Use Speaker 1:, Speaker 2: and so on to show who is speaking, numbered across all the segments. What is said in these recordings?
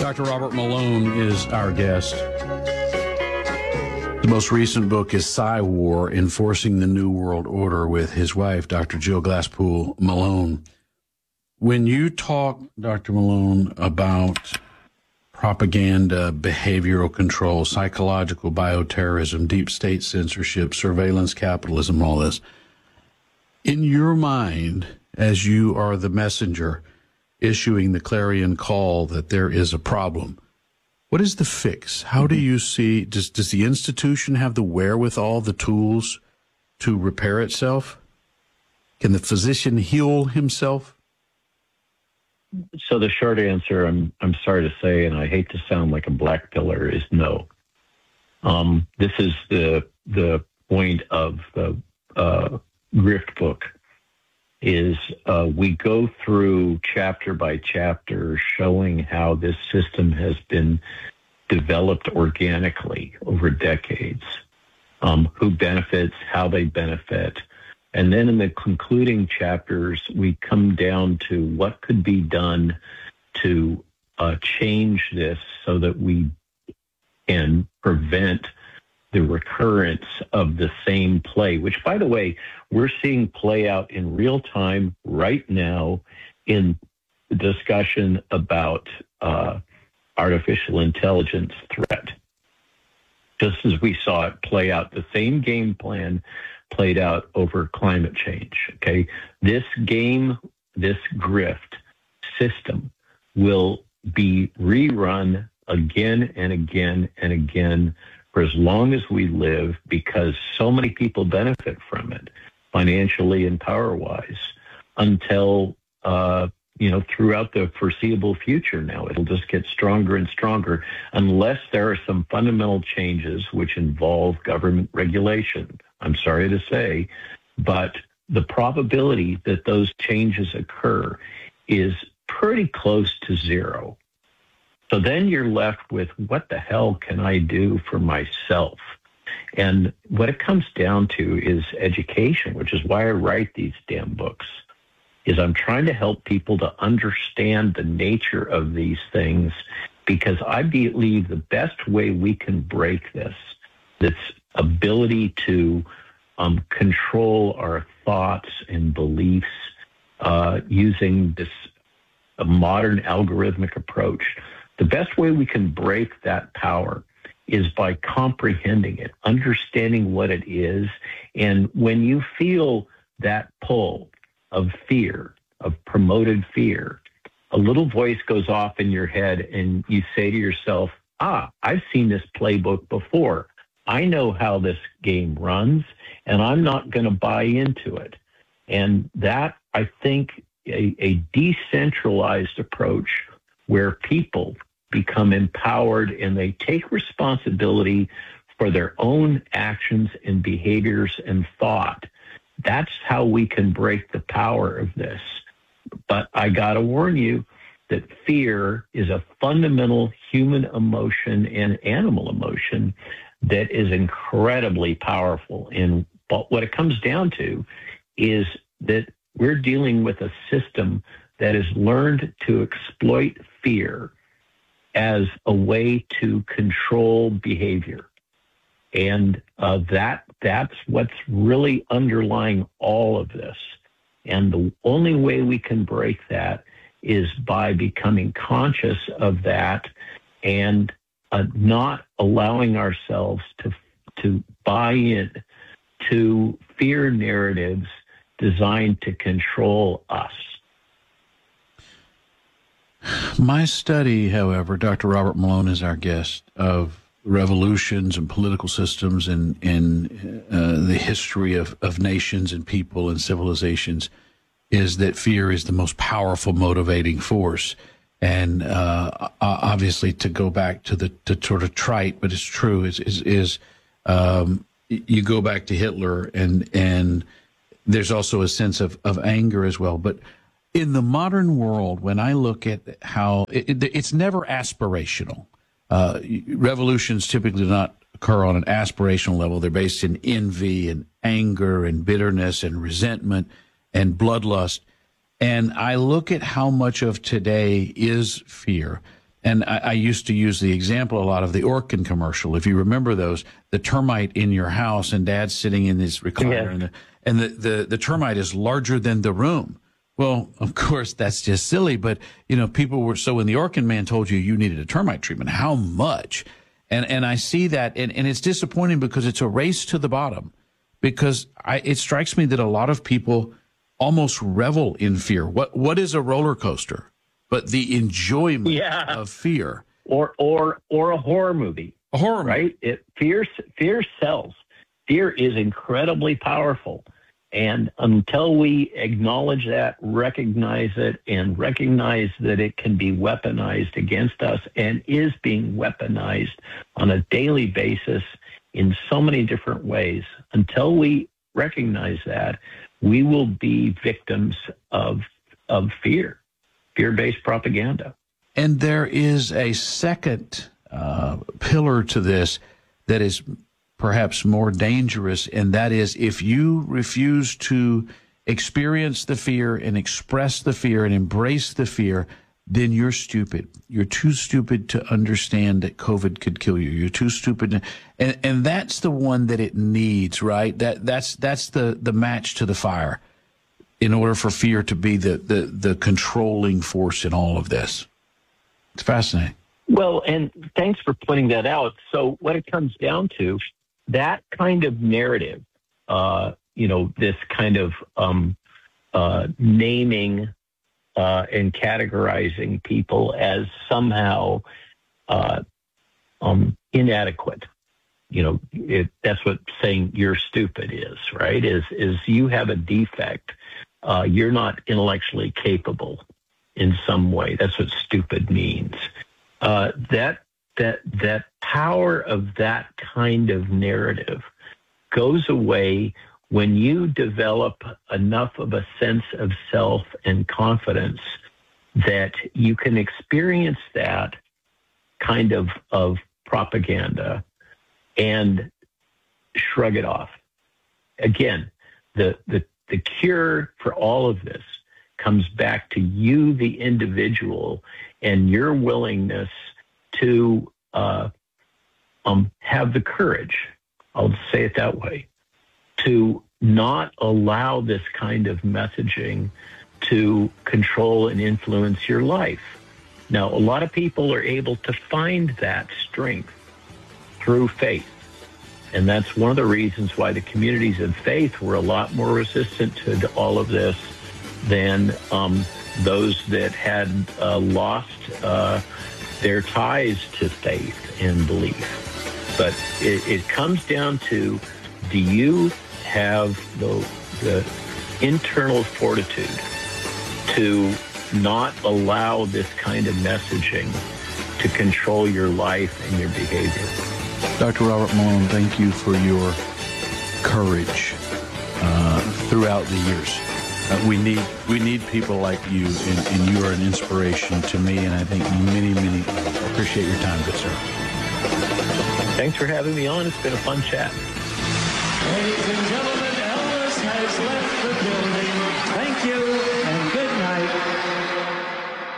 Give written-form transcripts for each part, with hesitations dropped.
Speaker 1: Dr. Robert Malone is our guest. The most recent book is Psy-War, Enforcing the New World Order, with his wife, Dr. Jill Glasspool Malone. When you talk, Dr. Malone, about propaganda, behavioral control, psychological bioterrorism, deep state censorship, surveillance capitalism, all this, in your mind, as you are the messenger issuing the clarion call that there is a problem, what is the fix? How do you see, does the institution have the wherewithal, the tools to repair itself? Can the physician heal himself?
Speaker 2: So the short answer, I'm sorry to say, and I hate to sound like a black pillar, is no. This is the point of the Grift book, is we go through chapter by chapter showing how this system has been developed organically over decades, who benefits, how they benefit. And then in the concluding chapters, we come down to what could be done to change this so that we can prevent the recurrence of the same play, which, by the way, we're seeing play out in real time right now in the discussion about artificial intelligence threat. Just as we saw it play out, the same game plan played out over climate change, okay? This game, this grift system will be rerun again and again and again for as long as we live, because so many people benefit from it, financially and power-wise, until, throughout the foreseeable future now. It'll just get stronger and stronger unless there are some fundamental changes which involve government regulation. I'm sorry to say, but the probability that those changes occur is pretty close to zero. So then you're left with, what the hell can I do for myself? And what it comes down to is education, which is why I write these damn books, is I'm trying to help people to understand the nature of these things, because I believe the best way we can break this ability to control our thoughts and beliefs using this modern algorithmic approach, the best way we can break that power is by comprehending it, understanding what it is. And when you feel that pull of fear, of promoted fear, a little voice goes off in your head and you say to yourself, I've seen this playbook before. I know how this game runs, and I'm not going to buy into it. And that, I think, a decentralized approach where people become empowered and they take responsibility for their own actions and behaviors and thought. That's how we can break the power of this. But I got to warn you that fear is a fundamental human emotion and animal emotion that is incredibly powerful. But what it comes down to is that we're dealing with a system that has learned to exploit fear as a way to control behavior. And that's what's really underlying all of this. And the only way we can break that is by becoming conscious of that and not allowing ourselves to buy in to fear narratives designed to control us.
Speaker 1: My study, however, Dr. Robert Malone is our guest, of revolutions and political systems and the history of nations and people and civilizations, is that fear is the most powerful motivating force. And obviously, to go back to the sort of trite, but it's true, is you go back to Hitler, and there's also a sense of anger as well. But in the modern world, when I look at how it's never aspirational. Revolutions typically do not occur on an aspirational level. They're based in envy and anger and bitterness and resentment and bloodlust. And I look at how much of today is fear. And I used to use the example a lot of the Orkin commercial. If you remember those, the termite in your house and Dad's sitting in his recliner, and the termite is larger than the room. Well, of course, that's just silly. But, people were, so when the Orkin man told you needed a termite treatment, how much? And I see that, and it's disappointing because it's a race to the bottom. Because it strikes me that a lot of people almost revel in fear. What is a roller coaster? But the enjoyment of fear,
Speaker 2: or a horror movie, right? Fear sells. Fear is incredibly powerful, and until we acknowledge that, recognize it, and recognize that it can be weaponized against us and is being weaponized on a daily basis in so many different ways. Until we recognize that, we will be victims of fear. Fear-based propaganda.
Speaker 1: And there is a second pillar to this that is perhaps more dangerous, and that is if you refuse to experience the fear and express the fear and embrace the fear, then you're stupid. You're too stupid to understand that COVID could kill you. You're too stupid. And that's the one that it needs, right? That's the match to the fire, in order for fear to be the controlling force in all of this. It's fascinating.
Speaker 2: Well, and thanks for pointing that out. So what it comes down to, that kind of narrative, this kind of naming and categorizing people as somehow inadequate. That's what saying you're stupid is, right? Is you have a defect. You're not intellectually capable in some way. That's what stupid means. That power of that kind of narrative goes away when you develop enough of a sense of self and confidence that you can experience that kind of propaganda and shrug it off. Again, the cure for all of this comes back to you, the individual, and your willingness to have the courage, I'll say it that way, to not allow this kind of messaging to control and influence your life. Now, a lot of people are able to find that strength through faith. And that's one of the reasons why the communities of faith were a lot more resistant to all of this than those that had lost their ties to faith and belief. But it comes down to, do you have the internal fortitude to not allow this kind of messaging to control your life and your behavior?
Speaker 1: Dr. Robert Malone, thank you for your courage throughout the years. We need people like you, and you are an inspiration to me, and I think many appreciate your time, good sir.
Speaker 2: Thanks for having me on. It's been a fun chat.
Speaker 3: Ladies and gentlemen, Elvis has left the building. Thank you and good night.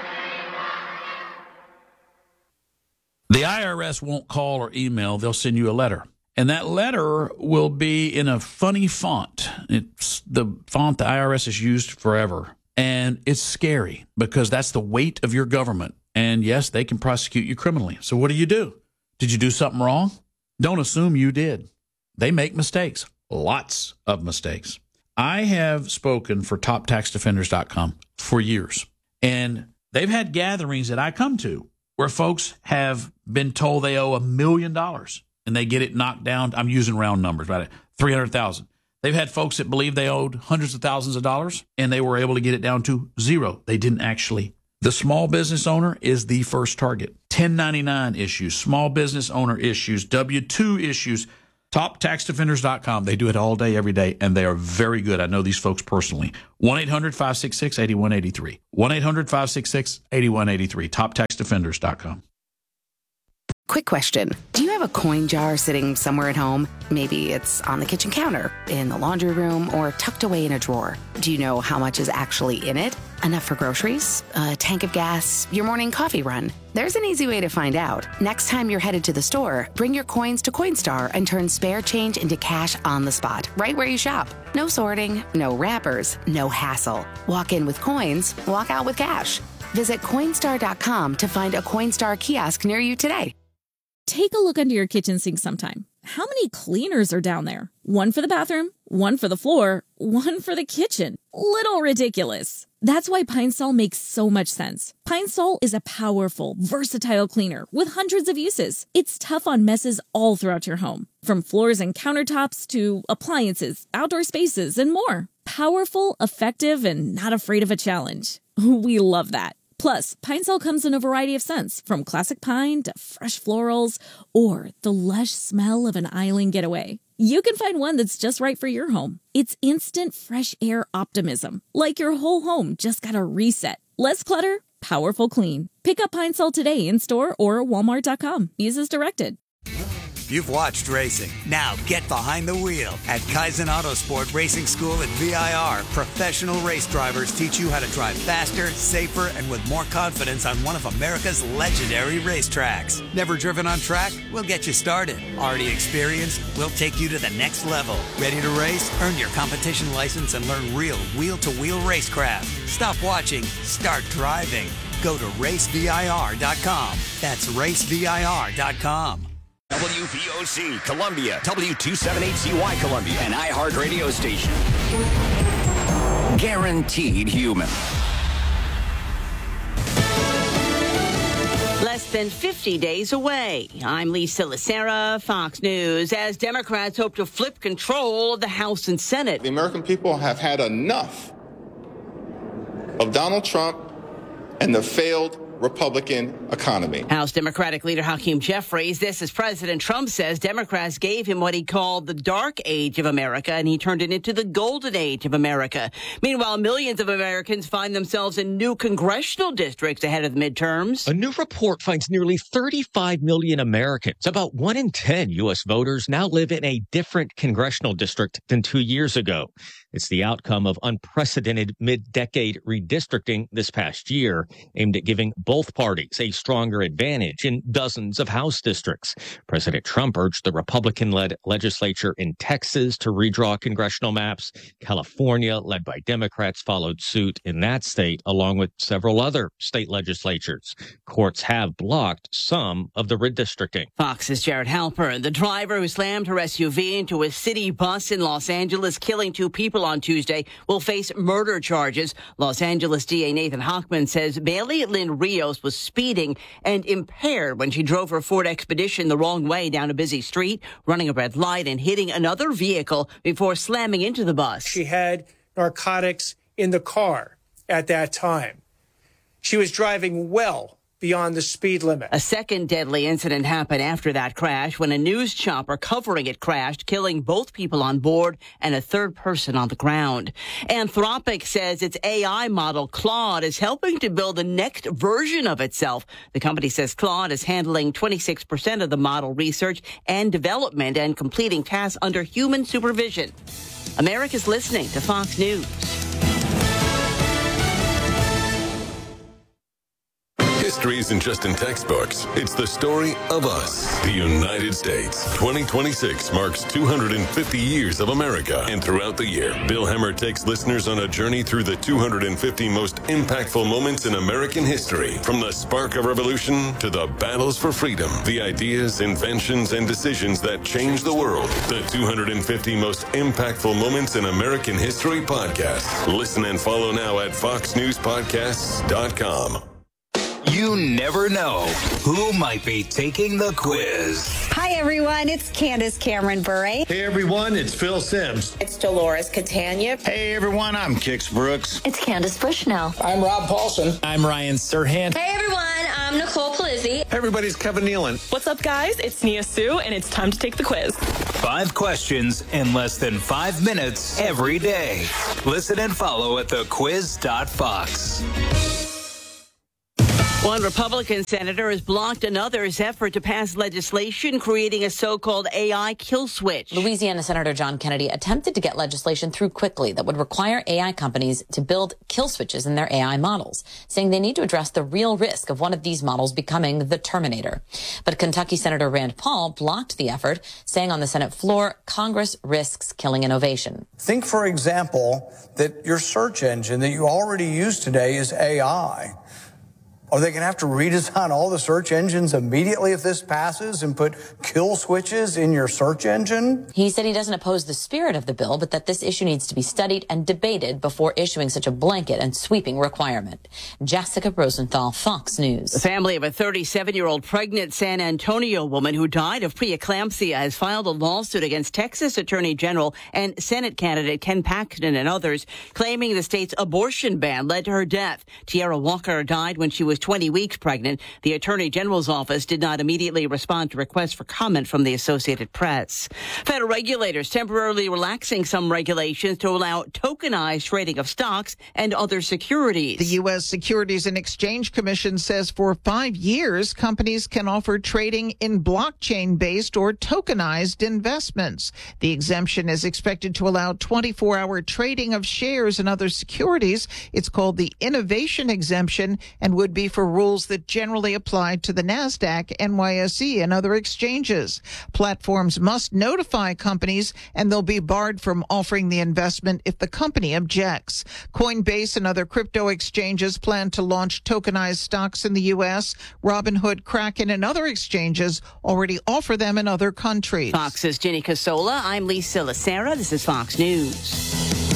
Speaker 1: The IRS won't call or email. They'll send you a letter. And that letter will be in a funny font. It's the font the IRS has used forever. And it's scary because that's the weight of your government. And yes, they can prosecute you criminally. So what do? Did you do something wrong? Don't assume you did. They make mistakes, lots of mistakes. I have spoken for TopTaxDefenders.com for years. And they've had gatherings that I come to where folks have been told they owe $1 million and they get it knocked down. I'm using round numbers, right? 300,000. They've had folks that believe they owed hundreds of thousands of dollars and they were able to get it down to zero. They didn't actually. The small business owner is the first target. 1099 issues, small business owner issues, W-2 issues, TopTaxDefenders.com. They do it all day, every day, and they are very good. I know these folks personally. 1-800-566-8183. 1-800-566-8183. TopTaxDefenders.com.
Speaker 4: Quick question. Do you have a coin jar sitting somewhere at home? Maybe it's on the kitchen counter, in the laundry room, or tucked away in a drawer. Do you know how much is actually in it? Enough for groceries? A tank of gas? Your morning coffee run? There's an easy way to find out. Next time you're headed to the store, bring your coins to Coinstar and turn spare change into cash on the spot, right where you shop. No sorting, no wrappers, no hassle. Walk in with coins, walk out with cash. Visit Coinstar.com to find a Coinstar kiosk near you today.
Speaker 5: Take a look under your kitchen sink sometime. How many cleaners are down there? One for the bathroom, one for the floor, one for the kitchen. Little ridiculous. That's why Pine Sol makes so much sense. Pine Sol is a powerful, versatile cleaner with hundreds of uses. It's tough on messes all throughout your home, from floors and countertops to appliances, outdoor spaces, and more. Powerful, effective, and not afraid of a challenge. We love that. Plus, Pine Sol comes in a variety of scents, from classic pine to fresh florals, or the lush smell of an island getaway. You can find one that's just right for your home. It's instant fresh air optimism, like your whole home just got a reset. Less clutter, powerful clean. Pick up Pine Sol today in store or Walmart.com. Use as directed.
Speaker 6: You've watched racing. Now get behind the wheel. At Kaizen Autosport Racing School at VIR, professional race drivers teach you how to drive faster, safer, and with more confidence on one of America's legendary racetracks. Never driven on track? We'll get you started. Already experienced? We'll take you to the next level. Ready to race? Earn your competition license and learn real wheel-to-wheel racecraft. Stop watching. Start driving. Go to racevir.com. That's racevir.com.
Speaker 7: WVOC Columbia, W278CY Columbia, an iHeartRadio station. Guaranteed human.
Speaker 8: Less than 50 days away. I'm Lisa Lacera, Fox News. As Democrats hope to flip control of the House and Senate.
Speaker 9: The American people have had enough of Donald Trump and the failed Republican economy.
Speaker 8: House Democratic leader Hakeem Jeffries. This is President Trump says Democrats gave him what he called the dark age of America, and he turned it into the golden age of America. Meanwhile, millions of Americans find themselves in new congressional districts ahead of the midterms.
Speaker 10: A new report finds nearly 35 million Americans, about 1 in 10 U.S. voters, now live in a different congressional district than 2 years ago. It's the outcome of unprecedented mid-decade redistricting this past year, aimed at giving both parties a stronger advantage in dozens of House districts. President Trump urged the Republican-led legislature in Texas to redraw congressional maps. California, led by Democrats, followed suit in that state, along with several other state legislatures. Courts have blocked some of the redistricting.
Speaker 8: Fox's Jared Halpern, the driver who slammed her SUV into a city bus in Los Angeles, killing 2 people on Tuesday, will face murder charges. Los Angeles DA Nathan Hochman says Bailey Lynn Rios was speeding and impaired when she drove her Ford Expedition the wrong way down a busy street, running a red light and hitting another vehicle before slamming into the bus.
Speaker 11: She had narcotics in the car at that time. She was driving well beyond the speed limit.
Speaker 8: A second deadly incident happened after that crash when a news chopper covering it crashed, killing both people on board and a third person on the ground. Anthropic says its AI model Claude is helping to build the next version of itself. The company says Claude is handling 26% of the model research and development and completing tasks under human supervision. America's listening to Fox News.
Speaker 12: History isn't just in textbooks. It's the story of us, the United States. 2026 marks 250 years of America. And throughout the year, Bill Hemmer takes listeners on a journey through the 250 most impactful moments in American history. From the spark of revolution to the battles for freedom, the ideas, inventions, and decisions that changed the world. The 250 most impactful moments in American history podcast. Listen and follow now at foxnewspodcasts.com.
Speaker 7: You never know who might be taking the quiz.
Speaker 13: Hi, everyone. It's Candace Cameron Bure.
Speaker 14: Hey, everyone. It's Phil Sims.
Speaker 15: It's Dolores Catania.
Speaker 16: Hey, everyone. I'm Kix Brooks.
Speaker 17: It's Candace Bushnell.
Speaker 18: I'm Rob Paulson.
Speaker 19: I'm Ryan Serhant.
Speaker 20: Hey, everyone. I'm Nicole Palizzi.
Speaker 4: Hey, everybody. It's Kevin Nealon.
Speaker 2: What's up, guys? It's Nia Sue, and it's time to take the quiz.
Speaker 7: 5 questions in less than 5 minutes every day. Listen and follow at thequiz.fox.
Speaker 8: One Republican senator has blocked another's effort to pass legislation creating a so-called AI kill switch.
Speaker 17: Louisiana Senator John Kennedy attempted to get legislation through quickly that would require AI companies to build kill switches in their AI models, saying they need to address the real risk of one of these models becoming the Terminator. But Kentucky Senator Rand Paul blocked the effort, saying on the Senate floor, Congress risks killing innovation.
Speaker 18: Think, for example, that your search engine that you already use today is AI. Are they going to have to redesign all the search engines immediately if this passes and put kill switches in your search engine?
Speaker 17: He said he doesn't oppose the spirit of the bill, but that this issue needs to be studied and debated before issuing such a blanket and sweeping requirement. Jessica Rosenthal, Fox News.
Speaker 8: The family of a 37-year-old pregnant San Antonio woman who died of preeclampsia has filed a lawsuit against Texas Attorney General and Senate candidate Ken Paxton and others, claiming the state's abortion ban led to her death. Tierra Walker died when she was 20 weeks pregnant. The Attorney General's office did not immediately respond to requests for comment from the Associated Press. Federal regulators temporarily relaxing some regulations to allow tokenized trading of stocks and other securities.
Speaker 19: The U.S. Securities and Exchange Commission says for 5 years, companies can offer trading in blockchain-based or tokenized investments. The exemption is expected to allow 24-hour trading of shares and other securities. It's called the innovation exemption and would be for rules that generally apply to the NASDAQ, NYSE, and other exchanges. Platforms must notify companies, and they'll be barred from offering the investment if the company objects. Coinbase and other crypto exchanges plan to launch tokenized stocks in the U.S. Robinhood, Kraken, and other exchanges already offer them in other countries.
Speaker 8: Fox's Jenny Casola. I'm Lisa Lacera. This is Fox News.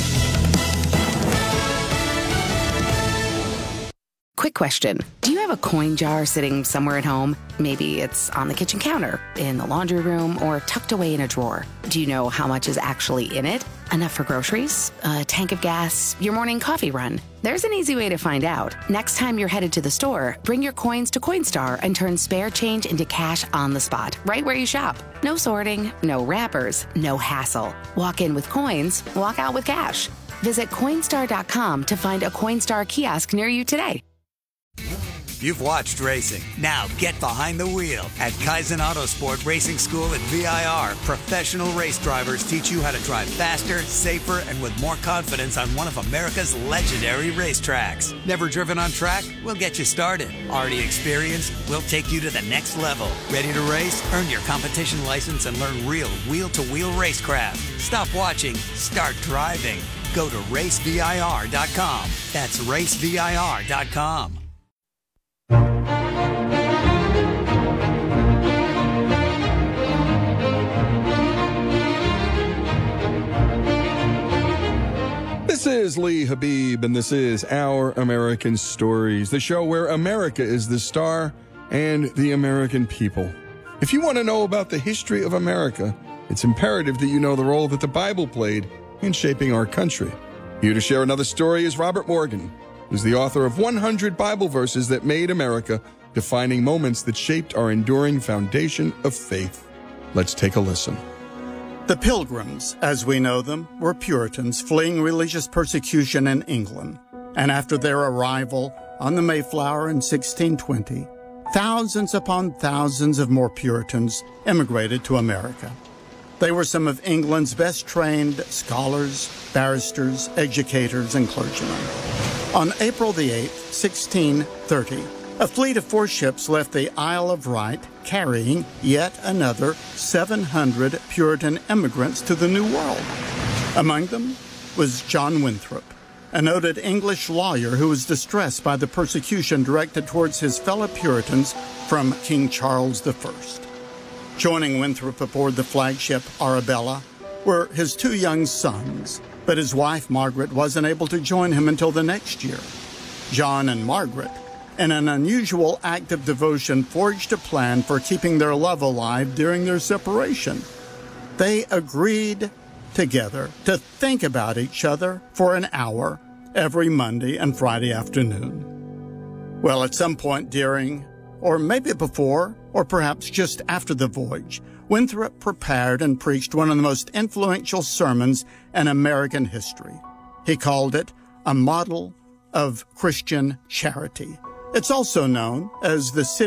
Speaker 4: Quick question. Do you have a coin jar sitting somewhere at home? Maybe it's on the kitchen counter, in the laundry room, or tucked away in a drawer. Do you know how much is actually in it? Enough for groceries, a tank of gas, your morning coffee run? There's an easy way to find out. Next time you're headed to the store, bring your coins to Coinstar and turn spare change into cash on the spot, right where you shop. No sorting, no wrappers, no hassle. Walk in with coins, walk out with cash. Visit Coinstar.com to find a Coinstar kiosk near you today.
Speaker 6: You've watched racing. Now get behind the wheel. At Kaizen Autosport Racing School at VIR, professional race drivers teach you how to drive faster, safer, and with more confidence on one of America's legendary racetracks. Never driven on track? We'll get you started. Already experienced? We'll take you to the next level. Ready to race? Earn your competition license and learn real wheel-to-wheel racecraft. Stop watching. Start driving. Go to racevir.com. That's racevir.com.
Speaker 21: This is Lee Habib, and this is Our American Stories, the show where America is the star and the American people. If you want to know about the history of America, it's imperative that you know the role that the Bible played in shaping our country. Here to share another story is Robert Morgan, who's the author of 100 Bible verses that made America, defining moments that shaped our enduring foundation of faith. Let's take a listen.
Speaker 22: The Pilgrims, as we know them, were Puritans fleeing religious persecution in England. And after their arrival on the Mayflower in 1620, thousands upon thousands of more Puritans immigrated to America. They were some of England's best trained scholars, barristers, educators, and clergymen. On April the 8th, 1630, a fleet of 4 ships left the Isle of Wight carrying yet another 700 Puritan immigrants to the New World. Among them was John Winthrop, a noted English lawyer who was distressed by the persecution directed towards his fellow Puritans from King Charles I. Joining Winthrop aboard the flagship Arabella were his 2 young sons, but his wife Margaret wasn't able to join him until the next year. John and Margaret, in an unusual act of devotion, forged a plan for keeping their love alive during their separation. They agreed together to think about each other for an hour every Monday and Friday afternoon. Well, at some point during, or maybe before, or perhaps just after the voyage, Winthrop prepared and preached one of the most influential sermons in American history. He called it a model of Christian charity. It's also known as the city